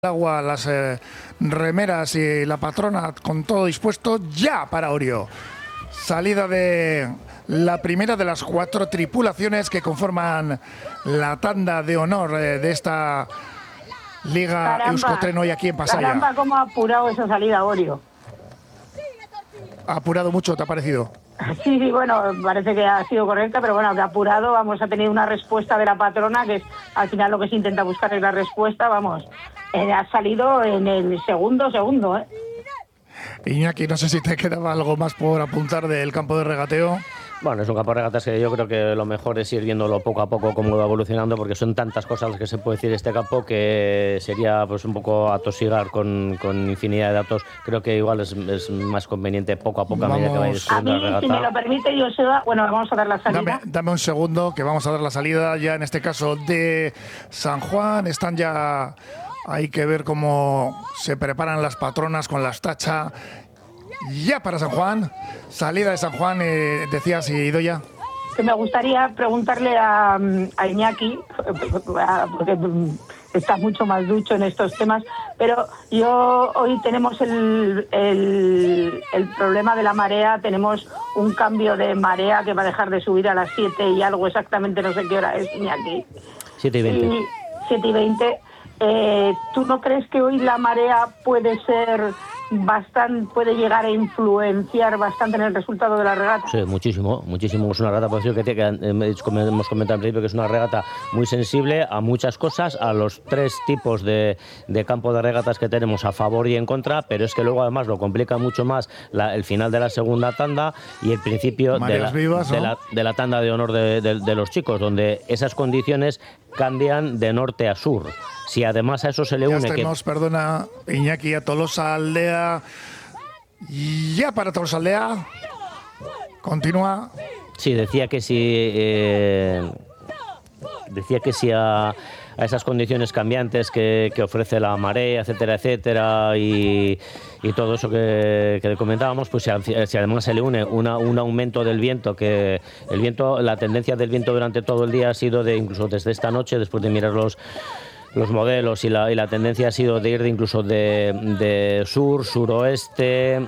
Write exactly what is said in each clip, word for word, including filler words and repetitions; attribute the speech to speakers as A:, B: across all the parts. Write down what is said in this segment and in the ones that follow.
A: agua, las eh, remeras y la patrona con todo dispuesto ya para Orio. Salida de la primera de las cuatro tripulaciones que conforman la tanda de honor eh, de esta Liga
B: Caramba,
A: Euskotren hoy aquí en Pasaia.
B: Caramba, cómo ha apurado esa salida Orio.
A: ¿Ha apurado mucho, te ha parecido?
B: Sí, sí, bueno, parece que ha sido correcta, pero bueno, que ha apurado, vamos, a tener una respuesta de la patrona, que es al final lo que se intenta buscar es la respuesta, vamos, eh, ha salido en el segundo segundo, ¿eh?
A: Iñaki, no sé si te quedaba algo más por apuntar del campo de regateo.
C: Bueno, es un campo de regatas que yo creo que lo mejor es ir viéndolo poco a poco cómo va evolucionando, porque son tantas cosas las que se puede decir de este campo que sería pues un poco atosigar con, con infinidad de datos. Creo que igual es, es más conveniente poco a poco a medida que vaya discurriendo la regata.
B: A mí, si me lo permite, yo se da, bueno, vamos a dar la salida.
A: Dame, dame un segundo, que vamos a dar la salida ya en este caso de San Juan. Están ya, hay que ver cómo se preparan las patronas con las tachas. Ya para San Juan, salida de San Juan, eh, decías, Idoia.
B: Que me gustaría preguntarle a, a Iñaki, porque está mucho más ducho en estos temas, pero yo hoy tenemos el, el, el problema de la marea, tenemos un cambio de marea que va a dejar de subir a las siete y algo, exactamente no sé qué hora es, Iñaki.
C: siete y veinte.
B: siete y veinte. Eh, ¿Tú no crees que hoy la marea puede ser bastante, puede llegar a influenciar bastante en el resultado de la regata?
C: Sí, muchísimo, muchísimo. Es una regata, por decir que, que hemos comentado al principio que es una regata muy sensible a muchas cosas, a los tres tipos de, de campo de regatas que tenemos a favor y en contra, pero es que luego además lo complica mucho más la, el final de la segunda tanda y el principio de la,
A: vivas, ¿no?
C: de, la, de la tanda de honor de, de, de los chicos, donde esas condiciones cambian de norte a sur. Si además a eso se le
A: ya
C: une
A: estemos,
C: que...
A: perdona, Iñaki, a Tolosa Aldea. Ya para Tolosa Aldea. Continúa.
C: Sí, decía que si... Eh, decía que si a, a esas condiciones cambiantes que, que ofrece la marea, etcétera, etcétera, y... y todo eso que, que comentábamos, pues si, si además se le une una, un aumento del viento, que el viento, la tendencia del viento durante todo el día ha sido de, incluso desde esta noche, después de mirar los los modelos y la, y la tendencia ha sido de ir de incluso de, de sur, suroeste,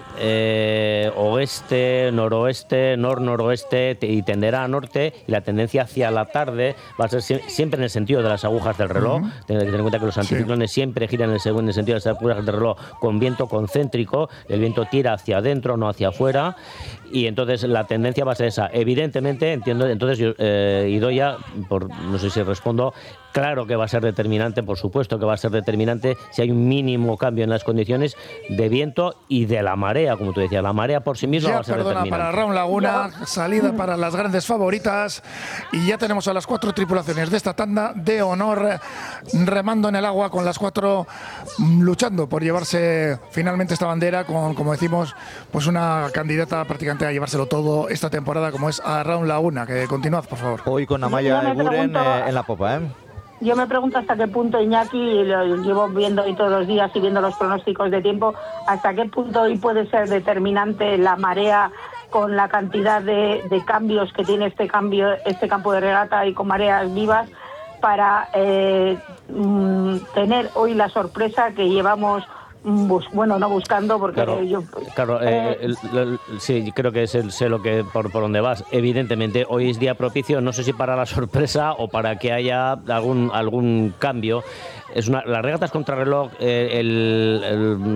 C: eh, oeste, noroeste, nor-noroeste y tenderá a norte, y la tendencia hacia la tarde va a ser siempre en el sentido de las agujas del reloj. Uh-huh. Tener que tener en cuenta que los anticiclones sí. siempre giran en el, en el sentido de las agujas del reloj con viento concéntrico, el viento tira hacia adentro, no hacia afuera, y entonces la tendencia va a ser esa. Evidentemente, entiendo, entonces yo, eh, Idoia, por, no sé si respondo, claro que va a ser determinante, por supuesto que va a ser determinante si hay un mínimo cambio en las condiciones de viento y de la marea, como tú decías. La marea por sí misma
A: ya,
C: va a ser
A: perdona,
C: determinante.
A: Para Raúl Laguna, salida para las grandes favoritas, y ya tenemos a las cuatro tripulaciones de esta tanda de honor remando en el agua, con las cuatro luchando por llevarse finalmente esta bandera, con, como decimos, pues una candidata prácticamente a llevárselo todo esta temporada, como es a Raúl Laguna. Que continuad, por favor.
D: Hoy con Amaya Eguren eh, en la popa, ¿eh?
B: Yo me pregunto hasta qué punto, Iñaki, lo llevo viendo hoy todos los días y viendo los pronósticos de tiempo, hasta qué punto hoy puede ser determinante la marea con la cantidad de, de cambios que tiene este cambio, este campo de regata, y con mareas vivas, para eh, mm, tener hoy la sorpresa que llevamos. Bus, bueno, no buscando, porque
C: claro,
B: yo...
C: Claro, eh, el, el, sí, creo que es el, sé lo que por, por dónde vas. Evidentemente, hoy es día propicio, no sé si para la sorpresa o para que haya algún algún cambio. Es una, las regatas contrarreloj, eh, el,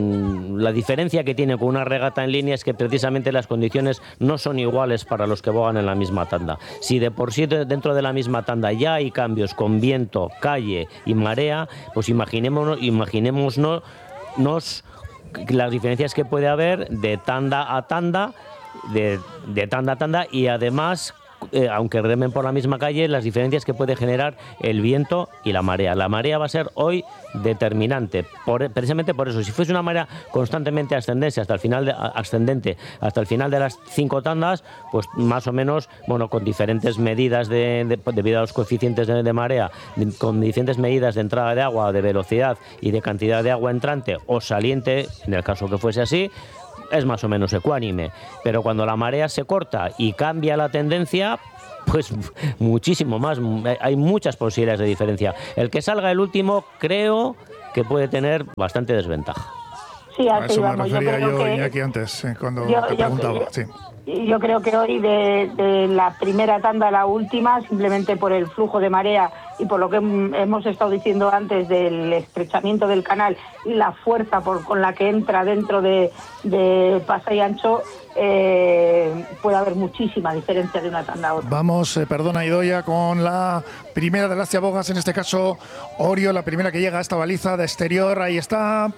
C: el, la diferencia que tiene con una regata en línea es que precisamente las condiciones no son iguales para los que bogan en la misma tanda. Si de por sí dentro de la misma tanda ya hay cambios con viento, calle y marea, pues imaginémonos, imaginémonos Nos, las diferencias que puede haber de tanda a tanda, de, de tanda a tanda, y además, eh, aunque remen por la misma calle, las diferencias que puede generar el viento y la marea. La marea va a ser hoy determinante, por, precisamente por eso. Si fuese una marea constantemente ascendente hasta el final de, ascendente hasta el final de las cinco tandas, pues más o menos, bueno, con diferentes medidas de, de, debido a los coeficientes de, de marea, de, con diferentes medidas de entrada de agua, de velocidad y de cantidad de agua entrante o saliente, en el caso que fuese así, es más o menos ecuánime. Pero cuando la marea se corta y cambia la tendencia, pues muchísimo más. Hay muchas posibilidades de diferencia. El que salga el último creo que puede tener bastante desventaja.
B: Sí,
A: a
B: así
A: eso
B: vamos.
A: me refería
B: yo,
A: yo,
B: que...
A: Iñaki, antes, eh, cuando
B: yo,
A: te
B: yo,
A: preguntaba.
B: Yo,
A: sí.
B: yo creo que hoy de, de la primera tanda a la última, simplemente por el flujo de marea y por lo que hemos estado diciendo antes del estrechamiento del canal y la fuerza por, con la que entra dentro de, de Pasa y Ancho, eh, puede haber muchísima diferencia de una tanda a otra.
A: Vamos, eh, perdona Idoia, con la primera de las ciabogas, en este caso Orio, la primera que llega a esta baliza de exterior. Ahí está.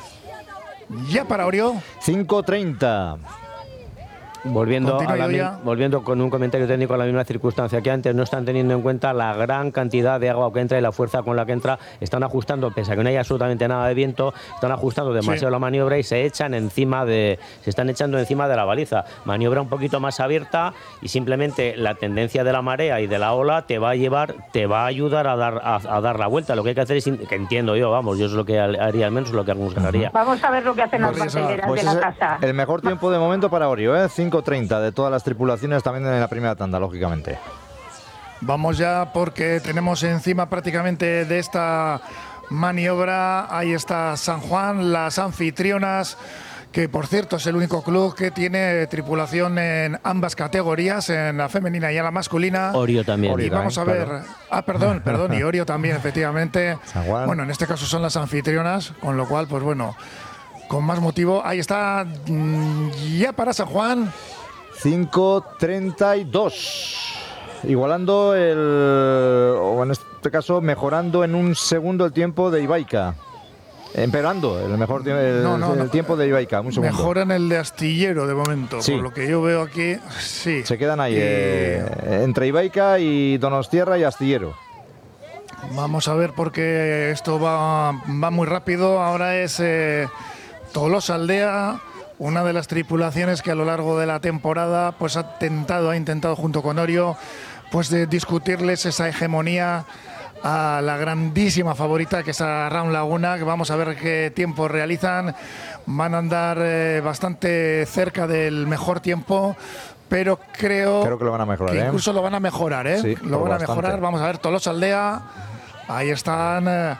A: Ya para Orio.
D: cinco treinta.
C: Volviendo, a la,
A: ya.
C: volviendo con un comentario técnico a la misma circunstancia que antes, no están teniendo en cuenta la gran cantidad de agua que entra y la fuerza con la que entra. Están ajustando, pese a que no hay absolutamente nada de viento, están ajustando demasiado sí. la maniobra y se echan encima de, se están echando encima de la baliza. Maniobra un poquito más abierta y simplemente la tendencia de la marea y de la ola te va a llevar, te va a ayudar a dar, a, a dar la vuelta. Lo que hay que hacer es, que entiendo yo, vamos, yo es lo que haría, al menos lo que aconsejaría.
B: Vamos a ver lo que hacen las barqueras
D: pues
B: de la casa.
D: El mejor tiempo de momento para Orio, ¿eh? cinco treinta de todas las tripulaciones, también en la primera tanda, lógicamente.
A: Vamos ya porque tenemos encima prácticamente de esta maniobra. Ahí está San Juan, las anfitrionas, que por cierto es el único club que tiene tripulación en ambas categorías, en la femenina y en la masculina.
C: Orio también.
A: Y vamos a ver,
D: claro.
A: ah, perdón, perdón, y Orio también, efectivamente.
D: San Juan.
A: Bueno, en este caso son las anfitrionas, con lo cual, pues bueno, con más motivo. Ahí está, ya para San Juan.
D: cinco treinta y dos. Igualando el, o en este caso mejorando en un segundo el tiempo de Ibaica. Empeorando el mejor el,
A: no, no,
D: el
A: no.
D: tiempo de Ibaica, un segundo.
A: Mejora en el de Astillero de momento,
D: sí.
A: por lo que yo veo aquí, sí.
D: Se quedan ahí,
A: y...
D: eh, entre Ibaica y Donostierra y Astillero.
A: Vamos a ver porque esto va, va muy rápido. Ahora es eh, Tolosa Aldea, una de las tripulaciones que a lo largo de la temporada pues ha tentado, ha intentado junto con Orio, pues de discutirles esa hegemonía a la grandísima favorita que es a Round Laguna, que vamos a ver qué tiempo realizan. Van a andar eh, bastante cerca del mejor tiempo, pero creo,
D: creo que lo van a mejorar,
A: que
D: ¿eh?
A: incluso lo van a mejorar, ¿eh?
D: Sí,
A: lo van a
D: bastante.
A: mejorar. Vamos a ver, Tolosa Aldea, ahí están. Eh,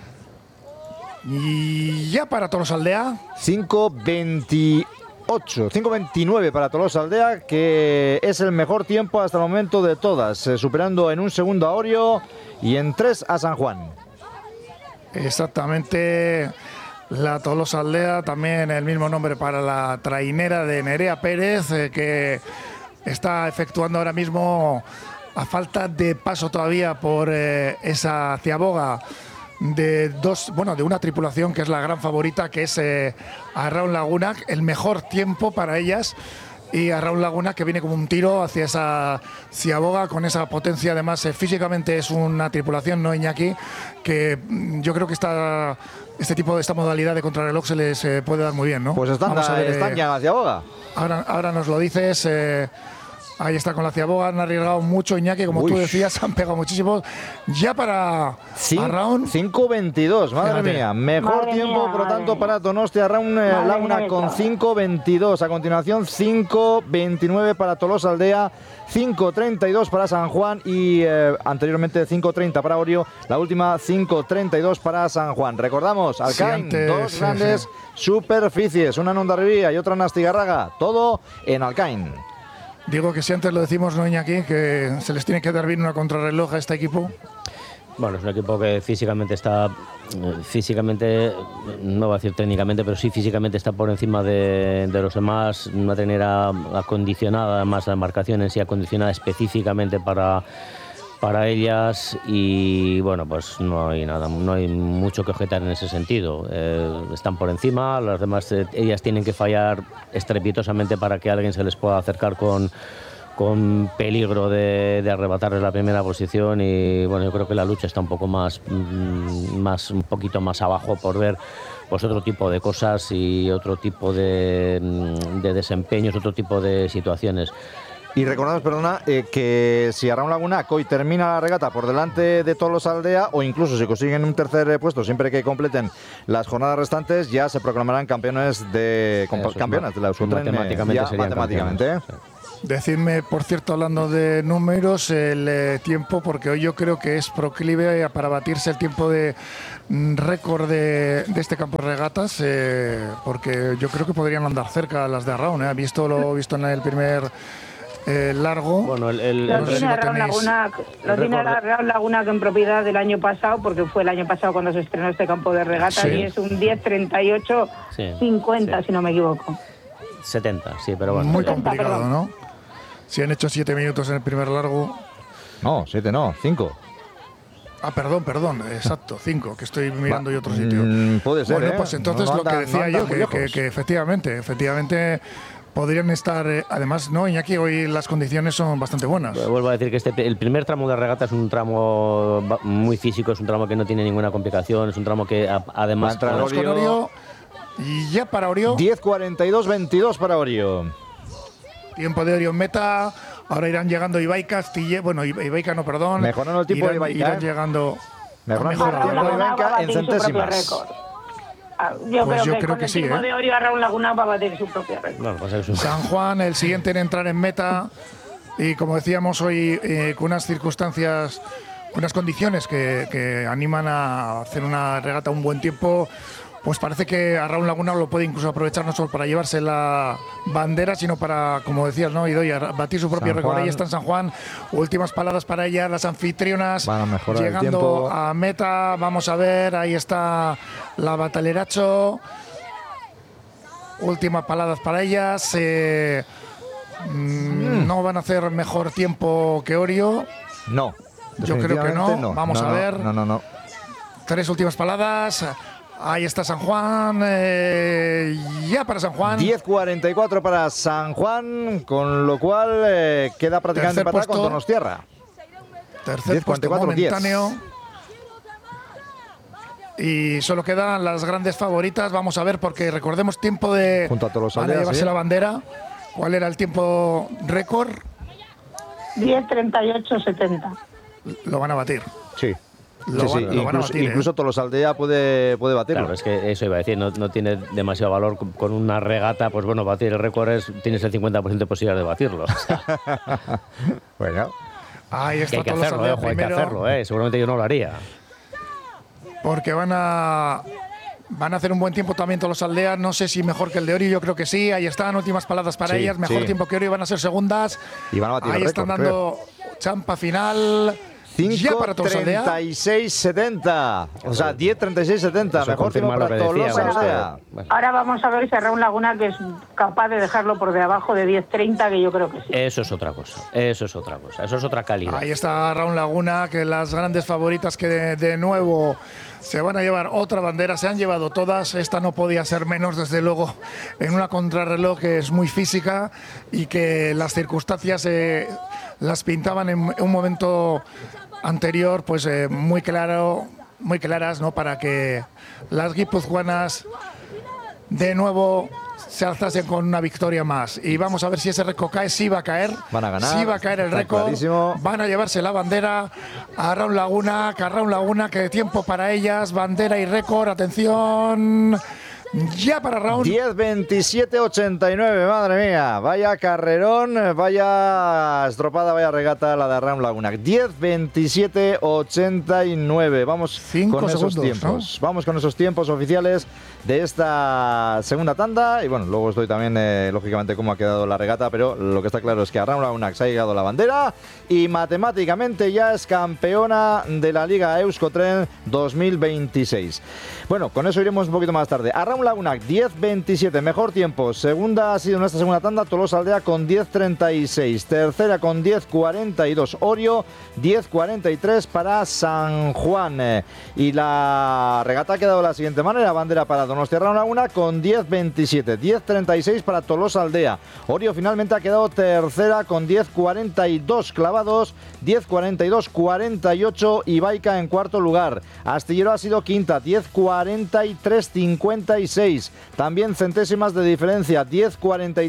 A: y ya para Tolosa Aldea.
D: cinco veintiocho, cinco veintinueve para Tolosa Aldea, que es el mejor tiempo hasta el momento de todas, eh, superando en un segundo a Orio y en tres a San Juan.
A: Exactamente, la Tolosa Aldea, también el mismo nombre para la trainera de Nerea Pérez, eh, que está efectuando ahora mismo, a falta de paso todavía por eh, esa ciaboga de dos, bueno, de una tripulación que es la gran favorita, que es eh, a Round Laguna, el mejor tiempo para ellas. Y a Round Laguna, que viene como un tiro hacia esa ciaboga con esa potencia. Además, eh, físicamente es una tripulación, no Iñaki, que mm, yo creo que está, este tipo de esta modalidad de contrarreloj se les eh, puede dar muy bien, ¿no?
D: Pues están,
A: Vamos a ver,
D: están ya en la ciaboga.
A: Ahora, ahora nos lo dices. Eh, Ahí está con la ciaboga, han arriesgado mucho, Iñaki, como
D: Uy.
A: tú decías, han pegado muchísimo. Ya para Round
D: cinco veintidós, madre
A: Fíjate.
D: mía. Mejor
B: Madre
D: tiempo,
B: mía,
D: por lo tanto,
B: madre
D: para Donostia Round eh,
B: Madre
D: Laguna
B: mía,
D: con
B: claro.
D: cinco veintidós. A continuación, cinco veintinueve para Tolosa Aldea, cinco treinta y dos para San Juan y eh, anteriormente cinco treinta para Orio. La última, cinco treinta y dos para San Juan. Recordamos, Alcaín,
A: Sí, antes,
D: dos
A: sí,
D: grandes
A: sí.
D: superficies, una en Hondarribía y otra en Astigarraga. Todo en Alcaín.
A: Digo que si antes lo decimos, no Iñaki, que se les tiene que dar bien una contrarreloj a este equipo.
C: Bueno, es un equipo que físicamente está, eh, físicamente, no voy a decir técnicamente, pero sí físicamente está por encima de, de los demás. Una trainera acondicionada, además la embarcación en sí acondicionada específicamente para, para ellas y bueno, pues no hay nada, no hay mucho que objetar en ese sentido. Eh, están por encima, las demás, eh, ellas tienen que fallar estrepitosamente para que alguien se les pueda acercar con con peligro de, de arrebatarles la primera posición y bueno, yo creo que la lucha está un poco más, más un poquito más abajo por ver pues otro tipo de cosas y otro tipo de, de desempeños, otro tipo de situaciones.
D: Y recordamos, perdona, eh, que si Round Laguna hoy termina la regata por delante de Tolosa Aldea o incluso si consiguen un tercer eh, puesto siempre que completen las jornadas restantes, ya se proclamarán campeones de comp- campeonas de la Euskotren,
C: matemáticamente
D: ya
C: serían
D: matemáticamente.
C: campeones,
D: ¿eh?
C: sí.
A: Decidme, por cierto, hablando de números, el eh, tiempo, porque hoy yo creo que es proclive para batirse el tiempo de mm, récord de, de este campo de regatas, eh, porque yo creo que podrían andar cerca las de Arraun, ¿eh? Visto lo visto en el primer eh, largo.
C: Bueno, el, el,
B: Lo
C: el,
B: tiene
A: si lo
B: Arraun
A: tenéis.
B: Laguna, lo
C: El
B: tiene
C: récord de-
B: Arraun Laguna que en propiedad del año pasado, porque fue el año pasado cuando se estrenó este campo de regatas,
A: Sí.
B: y es un diez treinta y ocho cincuenta,
C: Sí.
B: si no me equivoco.
C: setenta, sí, pero bueno.
A: Muy
B: setenta,
A: complicado,
B: perdón.
A: ¿no? Si han hecho siete minutos en el primer largo.
D: No, siete no, cinco.
A: Ah, perdón, perdón, exacto, cinco, que estoy mirando yo otro sitio.
D: Mm, puede ser,
A: Bueno,
D: ¿eh?
A: pues entonces
D: No- no
A: lo que
D: andan-
A: decía
D: no andan
A: yo,
D: muy
A: que,
D: lejos.
A: que- que efectivamente, efectivamente podrían estar, eh, además, no, Iñaki, hoy las condiciones son bastante buenas.
C: Vuelvo a decir que este, el primer tramo de regata es un tramo ba- muy físico, es un tramo que no tiene ninguna complicación, es un tramo que a-
D: Va a
C: además...
D: entrar
A: Vamos con
D: Orio.
A: Orio. Y ya para Orio,
D: diez cuarenta y dos veintidós para Orio.
A: tiempo de Orio en meta. Ahora irán llegando Ibaica, Astille, bueno, Iba- Ibaica no, perdón.
D: Mejorando el tiempo de
A: Irán-
D: Ibaica,
A: Irán
D: ¿eh?
A: llegando.
D: Mejorando
A: ha
D: el
A: mejorado,
D: tiempo de
A: ¿no?
D: Ibaica
B: va a
D: en
B: batir su propio
D: centésimas.
B: récord. Ah, Yo
A: Pues
B: creo
A: yo
B: que
A: creo
B: con
A: que
B: el
A: sí,
B: tiempo
A: ¿eh?
B: de Orio Arraun Laguna va a batir su propio récord.
C: No, lo que pasa es que es un-
A: San Juan, el siguiente en entrar en meta. Y como decíamos hoy, eh, con unas circunstancias, unas condiciones que, que animan a hacer una regata a un buen tiempo, pues parece que Arraun Laguna lo puede incluso aprovechar no solo para llevarse la bandera, sino para, como decías, ¿no? Idoia, batir su propio
D: San
A: récord.
D: Juan.
A: Ahí está en San Juan. Últimas palabras para ella, las anfitrionas.
D: Van a mejorar el
A: llegando
D: tiempo.
A: a meta. Vamos a ver, ahí está la Bataleracho. Últimas palabras para ellas. eh, mm, No van a hacer mejor tiempo que Orio.
D: No.
A: Yo creo que no.
D: definitivamente
A: Vamos
D: No,
A: a
D: no,
A: ver.
D: No, no, no.
A: Tres últimas palabras. Ahí está San Juan. eh, ya para San Juan.
D: diez cuarenta y cuatro para San Juan, con lo cual eh, queda prácticamente
A: Tercer
D: empatada con
A: puesto.
D: Donostiarra.
A: Tercer
D: diez
A: puesto
D: cuarenta y cuatro, diez.
A: momentáneo. Y solo quedan las grandes favoritas. Vamos a ver, porque recordemos tiempo de.
D: Junto a Tolosaldea,
A: van a llevarse
D: sí.
A: la bandera. ¿Cuál era el tiempo récord?
B: diez treinta y ocho setenta.
A: Lo van a batir.
D: Sí.
A: Lo
D: Sí,
A: van-
D: sí.
A: lo van a
D: Incluso,
A: batir, ¿eh?
D: incluso Tolosaldea puede, puede batirlo.
C: Claro, es que eso iba a decir, no, no tiene demasiado valor con- con una regata, pues bueno, batir el récord es, tienes el cincuenta por ciento de posibilidades de batirlo. O sea,
D: Bueno,
A: Ahí
C: que
A: está
C: hay que
A: Tolosa
C: hacerlo, eh, ojo, hay que
A: primero.
C: hacerlo, eh. Seguramente yo no lo haría.
A: Porque van a van a hacer un buen tiempo también todos los aldeas. No sé si mejor que el de Orio, yo creo que sí. Ahí están, últimas palabras para
D: Sí,
A: ellas. Mejor
D: sí.
A: tiempo que Orio, van a ser segundas.
D: Y van a batir
A: Ahí
D: el
A: están
D: récord,
A: dando champa final. Ya
D: cinco
A: para Tolosaldea.
D: treinta y seis setenta. O sea, diez treinta y seis setenta.
C: Eso
D: Mejor tiempo
C: confirma lo
D: para
C: que decía,
D: Tolosaldea.
C: bueno, bueno.
B: Ahora vamos a ver si Arraun Laguna, que es capaz de dejarlo por debajo de diez treinta, que yo creo que sí.
C: Eso es otra cosa, eso es otra cosa, eso es otra calidad.
A: Ahí está Raúl Laguna, que las grandes favoritas que de, de nuevo se van a llevar otra bandera, se han llevado todas, esta no podía ser menos, desde luego, en una contrarreloj que es muy física y que las circunstancias eh, las pintaban en un momento anterior, pues eh, muy claro, muy claras, ¿no? Para que las guipuzcoanas de nuevo se alzasen con una victoria más. Y vamos a ver si ese récord cae, sí va a caer.
D: Van a ganar,
A: Sí va a caer el
D: está
A: récord.
D: clarísimo.
A: Van a llevarse la bandera a Raúl Laguna, que a Raúl Laguna, que tiempo para ellas, bandera y récord, atención. Ya para Raúl.
D: diez veintisiete ochenta y nueve, madre mía. Vaya carrerón, vaya estropada, vaya regata la de Raúl Laguna. diez veintisiete ochenta y nueve. Vamos
A: Cinco
D: con esos
A: segundos,
D: tiempos. Vamos con esos tiempos oficiales de esta segunda tanda. Y bueno, luego estoy también, eh, lógicamente, cómo ha quedado la regata. Pero lo que está claro es que a Raúl Laguna se ha llegado la bandera y matemáticamente ya es campeona de la Liga Euskotren dos mil veintiséis. Bueno, con eso iremos un poquito más tarde. A Raúl Laguna, diez veintisiete, mejor tiempo. Segunda ha sido en esta segunda tanda Tolosaldea con diez treinta y seis. Tercera con diez cuarenta y dos Orio, diez cuarenta y tres para San Juan. Eh, Y la regata ha quedado de la siguiente manera. Bandera para Donostia Raúl Laguna con diez veintisiete. diez treinta y seis para Tolosaldea. Orio finalmente ha quedado tercera con diez cuarenta y dos clavados. diez cuarenta y dos cuarenta y ocho. Ibaica en cuarto lugar. Astillero ha sido quinta. diez cuarenta y tres cincuenta y seis. También centésimas de diferencia. diez cuarenta y tres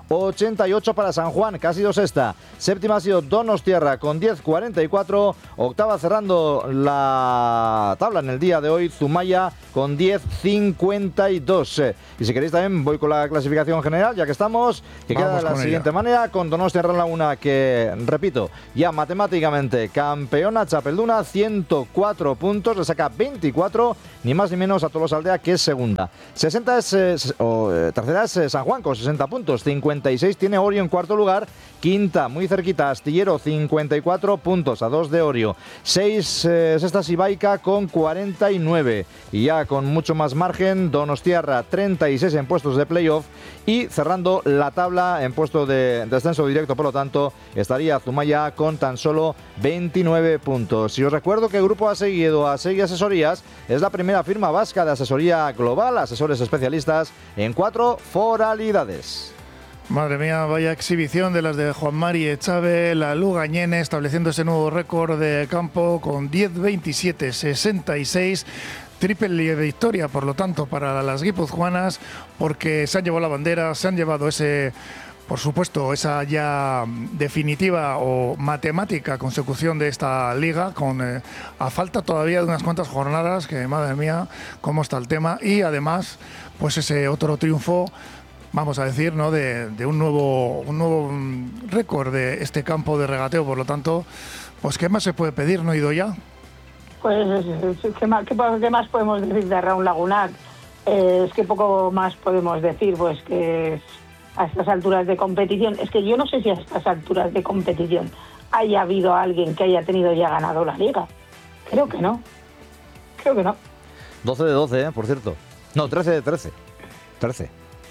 D: ochenta y ocho para San Juan, que ha sido sexta. Séptima ha sido Donostiarra con diez cuarenta y cuatro. Octava cerrando la tabla en el día de hoy, Zumaya con diez cincuenta y dos. Y si queréis también voy con la clasificación general, ya que estamos, que
A: Vamos
D: queda de la
A: con
D: siguiente
A: ella.
D: manera, con Donostiarra Laguna, que repito, ya matemáticamente campeona, Chapelduna, ciento cuatro puntos, le saca veinticuatro, ni más ni menos a Tolosaldea, que es segunda. sesenta es, eh, o, eh, tercera es eh, San Juan con sesenta puntos, cincuenta y seis tiene Orio en cuarto lugar, quinta muy cerquita Astillero, cincuenta y cuatro puntos, a dos de Orio, seis eh, sexta Sibaica con cuarenta y nueve, y ya con mucho más margen Donostiarra, treinta y seis en puestos de playoff, y cerrando la tabla en puesto de descenso directo, por lo tanto estaría Zumaya con tan solo veintinueve puntos. Si os recuerdo que el grupo ha seguido a Segui Asesorías es la primera firma vasca de asesoría global, asesores especialistas en cuatro foralidades.
A: Madre mía, vaya exhibición de las de Juan Mari Echave, la Lugañene, estableciendo ese nuevo récord de campo con diez veintisiete sesenta y seis. Triple victoria, por lo tanto, para las guipuzcoanas, porque se han llevado la bandera, se han llevado ese, por supuesto, esa ya definitiva o matemática consecución de esta liga, con eh, a falta todavía de unas cuantas jornadas, que madre mía, cómo está el tema, y además, pues ese otro triunfo, vamos a decir, ¿no? de, de un nuevo, un nuevo mm, récord de este campo de regateo, por lo tanto, pues ¿qué más se puede pedir, no, Idoia?
B: Pues, ¿qué más, qué, qué más podemos decir de Raúl Lagunac? Eh, es que poco más podemos decir, pues que a estas alturas de competición, es que yo no sé si a estas alturas de competición haya habido alguien que haya tenido ya ganado la liga. Creo que no. Creo que no.
D: doce de doce, ¿eh? Por cierto. No, trece de trece. trece.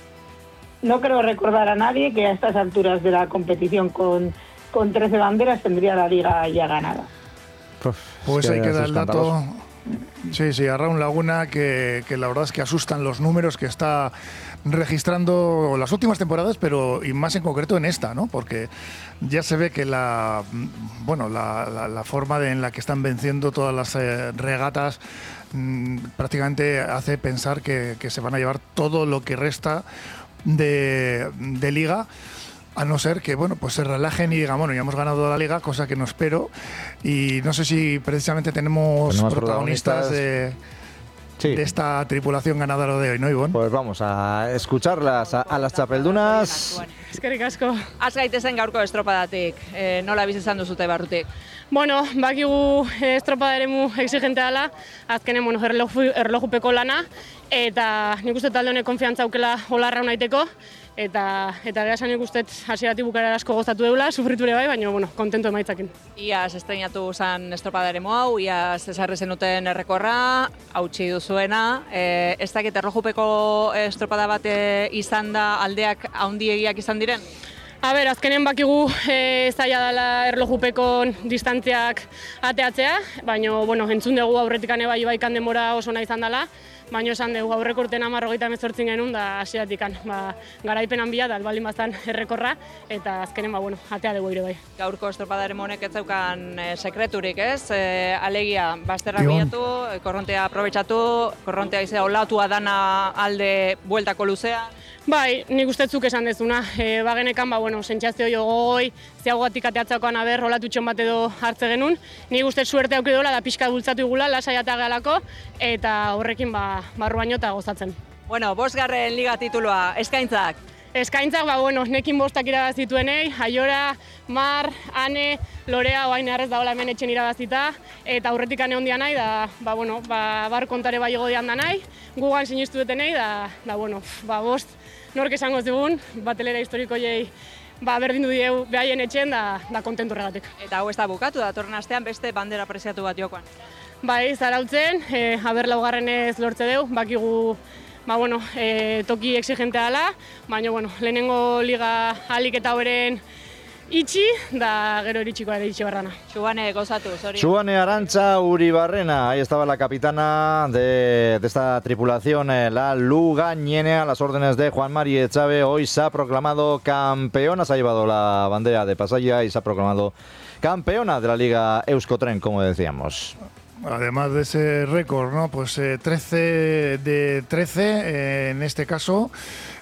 B: No creo recordar a nadie que a estas alturas de la competición con, con trece banderas tendría la liga ya ganada.
A: Pues
D: es que
A: ahí queda
D: es
A: el dato. Sí, sí, a Raúl Laguna, que, que la verdad es que asustan los números que está registrando las últimas temporadas, pero y más en concreto en esta, ¿no? Porque ya se ve que la bueno la, la, la forma de, en la que están venciendo todas las eh, regatas mmm, prácticamente hace pensar que, que se van a llevar todo lo que resta de, de liga. A no ser que, bueno, pues se relajen y digan, bueno, ya hemos ganado la liga, cosa que no espero. Y no sé si precisamente tenemos, tenemos protagonistas, protagonistas de, sí. de esta tripulación ganadora de hoy, ¿no, Ivonne?
D: Pues vamos a escucharlas a, a las Chapeldunas.
E: Eskerrik asko.
F: Az gaitezen gaurko estropadatik, eh, nola bizi izan duzute barrutik?
E: Bueno, bakigu estropada eremu exigentea dela, azkenen bueno, erloju, erlojupeko lana, eta nik uste talde honek konfiantza aukela olarra unaiteko, eta eta geha esan nik uste hasieratik bukaera asko gozatu deula, sufritu ere bai, baina bueno, kontento emaitzakin.
F: Iaz estrenatu zan estropada eremu hau, iaz ezarri zenuten errekorra, hautsi duzuena, e, ez dakit erlojupeko estropada bat izan da aldeak handiegiak izan diren?
E: A ber, azkenen bakigu e, zaila dela erlojupekon distantziak ateatzea, baina bueno, entzun dugu aurretikane bai baikan denbora oso nahi izan dela, baina esan dugu aurreko urtean hamar hogeita hemezortzi genuen da hasieratik ba, garaipen handia da albaldin bazan errekorra eta azkenen ba, bueno, atea dugu ere bai.
F: Gaurko estropadaren honek ez zeukan e, sekreturik, ez? E, alegia, bazterrak bilatu, korrontea aprobetxatu, korrontea izea olatua dana alde bueltako luzea.
E: Bai, nik ustetzuk esan dezuna, e, bagenekan, ba, bueno, sentsazio jo gogoi, zeagoatik ateatzakoan aber, olatutxon bat edo hartze genuen. Nik uste suerte auki dola, da pixka bultzatu igula, lasai atea gehalako, eta horrekin ba, barruaino eta gozatzen.
F: Bueno, bosgarren liga titulua, eskaintzak?
E: Eskaintzak, ba, bueno, nekin bostak irabazituenei, Aiora, Mar, Ane, Lorea, oain errez daola hemen etxen irabazita, eta aurretik ane hondia nahi, da, ba, bueno, ba, bar kontare bai egodian da nahi, gugan sinistu dutenei, da, da, bueno, ba, bost, nork esango zigun, batelera historiko jei, ba, berdin du dieu behaien etxen, da, da kontentu regatik.
F: Eta hau ez da bukatu, datorren astean beste bandera preziatu bat jokoan.
E: Bai, zarautzen, e, aber laugarrenez lortze deu, bakigu, ba, bueno, e, toki exigentea dela, baina, bueno, lehenengo liga alik eta horren itxi, da gero iritsiko ere itxi barrana.
F: Txuane, gozatu, zori.
D: Txuane Arantxa Uribarrena, ahí estaba la capitana de, de esta tripulación, eh, la Lugañene, a las órdenes de Juan Mari Echave. Hoy se ha proclamado campeona, se ha llevado la bandera de Pasaia y se ha proclamado campeona de la Liga Euskotren, como decíamos.
A: además de ese récord, ¿no? Pues eh, trece de trece eh, en este caso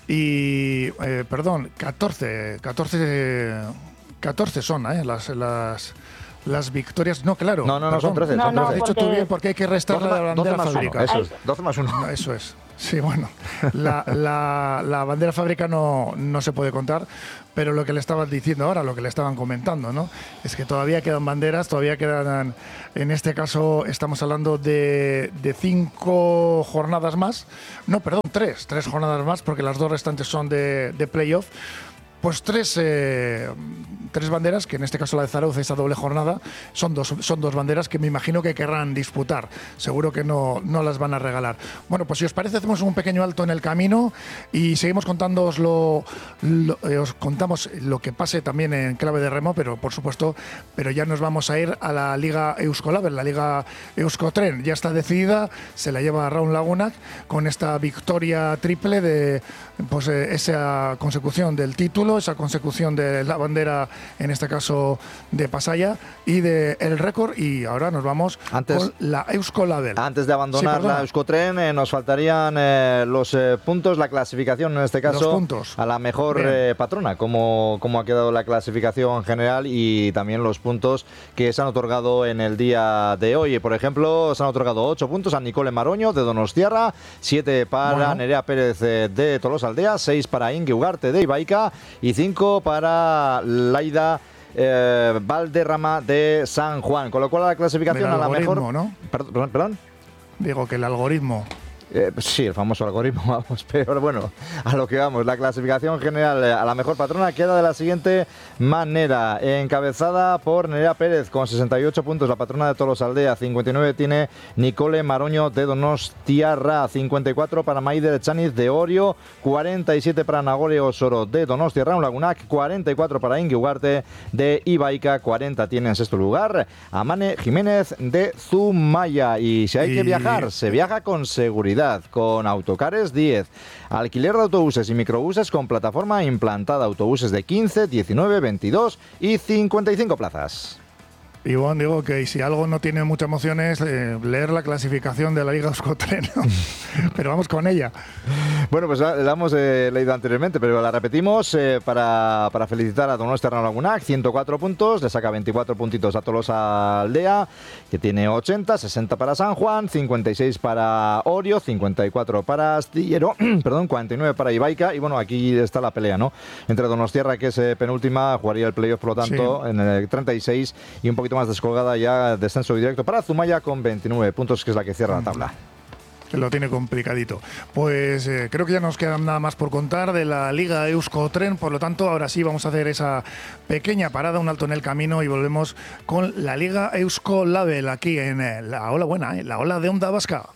A: y, eh, perdón, catorce, catorce, catorce son eh, las, las, las victorias. No, claro.
D: No, no, no,
A: perdón.
D: son trece.
B: No,
D: Son
B: no,
D: trece.
A: Has dicho tú bien porque hay que restar la bandera fábrica.
D: Eso es, doce más uno.
A: No, eso es. Sí, bueno, la, la, la bandera fábrica no, no se puede contar, pero lo que le estaban diciendo ahora, lo que le estaban comentando, ¿no? Es que todavía quedan banderas, todavía quedan, en este caso estamos hablando de, de cinco jornadas más, no, perdón, tres, tres jornadas más, porque las dos restantes son de, de playoff. Pues tres, eh, tres banderas, que en este caso la de Zarauz, esa doble jornada, son dos, son dos banderas que me imagino que querrán disputar. Seguro que no, no las van a regalar. Bueno, pues si os parece, hacemos un pequeño alto en el camino y seguimos contándoos lo, lo eh, os contamos lo que pase también en clave de remo, pero por supuesto, pero ya nos vamos a ir a la Liga Euskolaber, la Liga Euskotren. Ya está decidida, se la lleva Raúl Lagunak con esta victoria triple de pues, eh, esa consecución del título, esa consecución de la bandera, en este caso de Pasaya, y de el récord. Y ahora nos vamos
D: Antes,
A: con la Euskolaber.
D: Antes de abandonar
A: Sí,
D: la Euskotren, eh, nos faltarían eh, los eh, puntos, la clasificación en este caso,
A: Los puntos.
D: a la mejor eh, patrona, como, como ha quedado la clasificación general y también los puntos que se han otorgado en el día de hoy. Por ejemplo, se han otorgado ocho puntos a Nicole Maroño de Donostiarra, siete para
A: Bueno.
D: Nerea Pérez eh, de Tolosaldea, seis para Inge Ugarte de Ibaica y cinco para Laida eh, Valderrama de San Juan. Con lo cual la clasificación
A: Del
D: a la mejor...
A: algoritmo, ¿no?
D: Perdón, perdón.
A: Digo que el algoritmo.
D: Eh, sí, el famoso algoritmo, vamos, pero bueno, a lo que vamos. La clasificación general a la mejor patrona queda de la siguiente manera: encabezada por Nerea Pérez con sesenta y ocho puntos, la patrona de Tolosaldea. Cincuenta y nueve tiene Nicole Maroño de Donostiarra, cincuenta y cuatro para Maider Chaniz de Orio, cuarenta y siete para Nagore Osoro de Donostiarra un Lagunac, cuarenta y cuatro para Inge Ugarte de Ibaica, cuarenta tiene en sexto lugar Amane Jiménez de Zumaya. Y si hay
A: Y-
D: que viajar, se viaja con seguridad con Autocares diez, alquiler de autobuses y microbuses con plataforma implantada, autobuses de quince, diecinueve, veintidós y cincuenta y cinco plazas.
A: Y bueno, digo que si algo no tiene mucha emoción es eh, leer la clasificación de la Liga Euskotren, ¿no? Pero vamos con ella.
D: Bueno, pues la, la hemos eh, leído anteriormente, pero la repetimos eh, para, para felicitar a Donostiarra Lagunac, ciento cuatro puntos, le saca veinticuatro puntitos a Tolosa Aldea, que tiene ochenta, sesenta para San Juan, cincuenta y seis para Orio, cincuenta y cuatro para Astillero, perdón, cuarenta y nueve para Ibaica, y bueno, aquí está la pelea, ¿no? Entre Donostiarra, que es eh, penúltima, jugaría el playoff, por lo tanto,
A: Sí.
D: en el treinta y seis, y un poquito más descolgada ya, descenso directo para Zumaya con veintinueve puntos, que es la que cierra la tabla.
A: Que lo tiene complicadito. Pues eh, creo que ya nos queda nada más por contar de la Liga Euskotren, por lo tanto ahora sí vamos a hacer esa pequeña parada, un alto en el camino, y volvemos con la Liga Euskolabel aquí en eh, la ola buena, eh, la ola de Onda Vasca.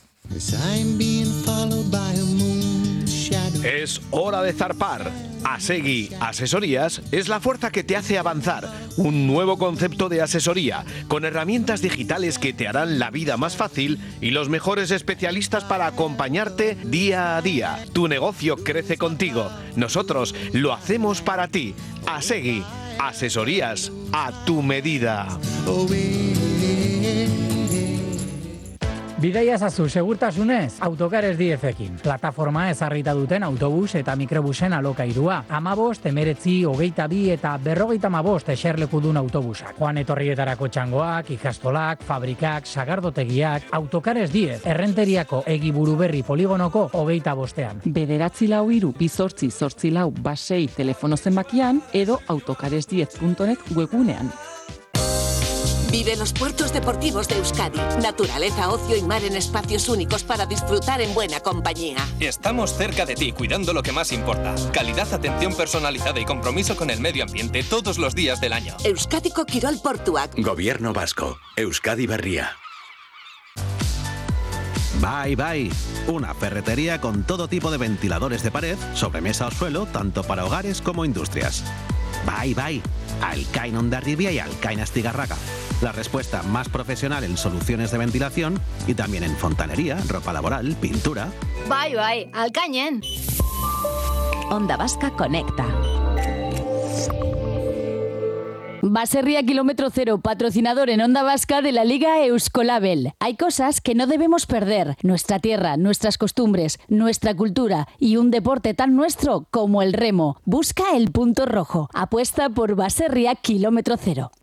G: Es hora de zarpar. Asegui Asesorías es la fuerza que te hace avanzar. Un nuevo concepto de asesoría, con herramientas digitales que te harán la vida más fácil y los mejores especialistas para acompañarte día a día. Tu negocio crece contigo. Nosotros lo hacemos para ti. Asegui Asesorías a tu medida.
H: Bidaia zazu segurtasunez, Autocares diezekin. Plataforma ezarrita duten autobus eta mikrobusen alokairua. Amabost, emeretzi, hogeita bi eta berrogeita amabost eserlekudun autobusak. Joan etorrietarako txangoak, ikastolak, fabrikak, sagardotegiak, Autocares diez, errenteriako egiburu berri poligonoko hogeita bostean.
I: Bederatzi lau iru, bizortzi, zortzi lau, basei telefono zenbakian edo autocares diez punto net webgunean.
J: Vive los puertos deportivos de Euskadi. Naturaleza, ocio y mar en espacios únicos para disfrutar en buena compañía.
K: Estamos cerca de ti, cuidando lo que más importa. Calidad, atención personalizada y compromiso con el medio ambiente todos los días del año.
J: Euskadiko Kirol Portuak.
L: Gobierno vasco. Euskadi Berria.
M: Bye Bye, una ferretería con todo tipo de ventiladores de pared, sobremesa o suelo, tanto para hogares como industrias. Bye Bye, Alcain Hondarribia y Alcain Astigarraga. La respuesta más profesional en soluciones de ventilación y también en fontanería, ropa laboral, pintura.
N: Bye Bye, Alcainen.
O: Onda Vasca conecta. Baserria Kilómetro Cero, patrocinador en Onda Vasca de la Liga Euskolabel. Hay cosas que no debemos perder. Nuestra tierra, nuestras costumbres, nuestra cultura y un deporte tan nuestro como el remo. Busca el punto rojo. Apuesta por Baserria Kilómetro Cero.